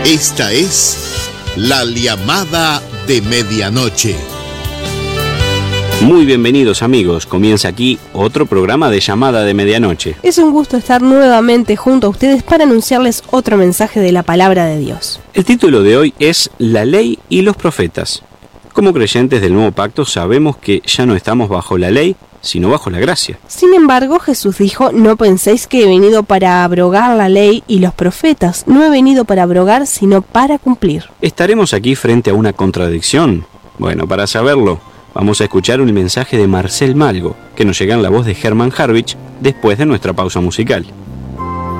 Esta es la llamada de medianoche. Muy bienvenidos amigos, comienza aquí otro programa de llamada de medianoche. Es un gusto estar nuevamente junto a ustedes para anunciarles otro mensaje de la palabra de Dios. El título de hoy es La ley y los profetas. Como creyentes del nuevo pacto sabemos que ya no estamos bajo la ley, sino bajo la gracia. Sin embargo, Jesús dijo, no penséis que he venido para abrogar la ley y los profetas. No he venido para abrogar, sino para cumplir. ¿Estaremos aquí frente a una contradicción? Bueno, para saberlo, vamos a escuchar un mensaje de Marcel Malgo, que nos llega en la voz de Herman Harwich después de nuestra pausa musical.